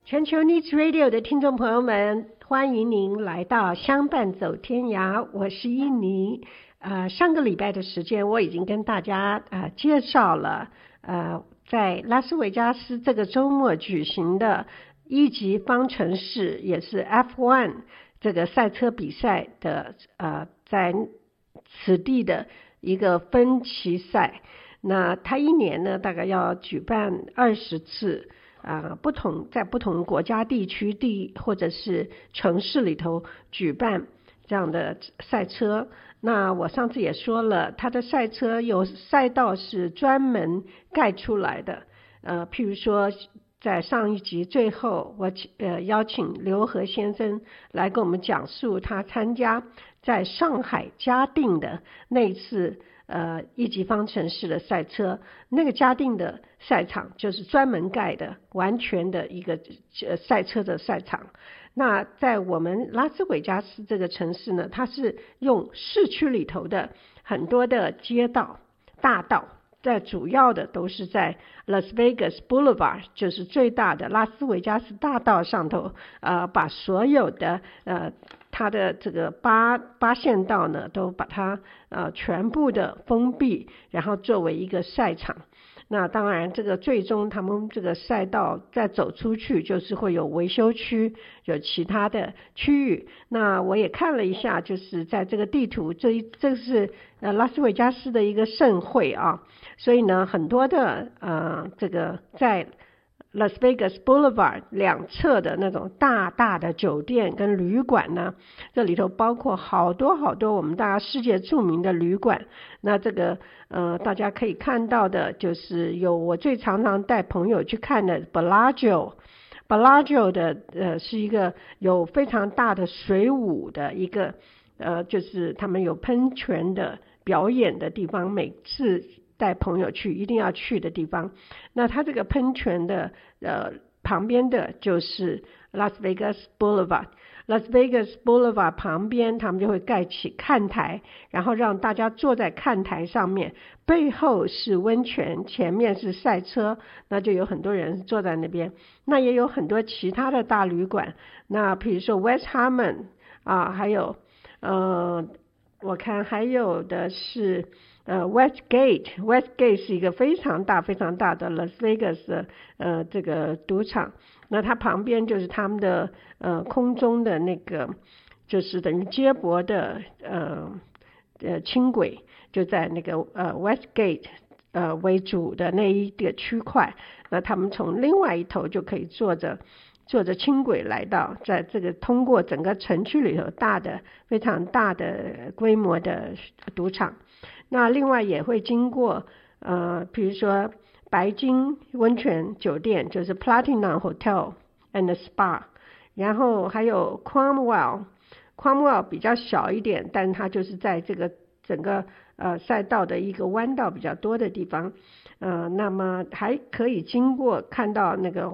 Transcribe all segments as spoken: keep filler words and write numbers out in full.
全球 News Radio 的听众朋友们，欢迎您来到相伴走天涯，我是依妮。呃，上个礼拜的时间我已经跟大家呃介绍了呃在拉斯维加斯这个周末举行的一级方程式，也是 F 一 这个赛车比赛的呃在此地的一个分期赛。那它一年呢大概要举办二十次。啊，不同在不同国家、地区、地或者是城市里头举办这样的赛车。那我上次也说了，它的赛车有赛道是专门盖出来的。呃，譬如说，在上一集最后，我呃邀请刘和先生来跟我们讲述他参加在上海嘉定的那次。呃，一级方程式的赛车，那个嘉定的赛场就是专门盖的，完全的一个呃赛车的赛场。那在我们拉斯维加斯这个城市呢，它是用市区里头的很多的街道、大道，在主要的都是在 Las Vegas Boulevard， 就是最大的拉斯维加斯大道上头，呃，把所有的呃。它的这个八八线道呢，都把它呃全部的封闭，然后作为一个赛场。那当然，这个最终他们这个赛道再走出去，就是会有维修区，有其他的区域。那我也看了一下，就是在这个地图，这一这是呃拉斯维加斯的一个盛会啊，所以呢，很多的呃这个在。Las Vegas Boulevard 两侧的那种大大的酒店跟旅馆呢，这里头包括好多好多我们大家世界著名的旅馆。那这个呃大家可以看到的就是有我最常常带朋友去看的 Bellagio Bellagio 的呃是一个有非常大的水舞的一个呃就是他们有喷泉的表演的地方，每次带朋友去一定要去的地方。那它这个喷泉的呃旁边的就是 Las Vegas Boulevard Las Vegas Boulevard 旁边他们就会盖起看台，然后让大家坐在看台上面，背后是温泉，前面是赛车，那就有很多人坐在那边。那也有很多其他的大旅馆，那比如说 West Hammond 啊，还有呃我看还有的是呃 Westgate Westgate 是一个非常大非常大的 Las Vegas 的呃这个赌场。那它旁边就是他们的呃空中的那个就是等于接驳的呃呃轻轨，就在那个呃 Westgate 呃为主的那一个区块。那他们从另外一头就可以坐着坐着轻轨来到，在这个通过整个城区里头大的非常大的规模的赌场。那另外也会经过呃比如说白金温泉酒店，就是 Platinum Hotel and Spa， 然后还有 Cromwell Cromwell 比较小一点，但它就是在这个整个呃赛道的一个弯道比较多的地方。呃那么还可以经过看到那个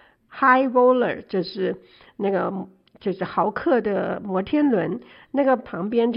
High Roller， 就是那个就是豪客的摩天轮，那个旁边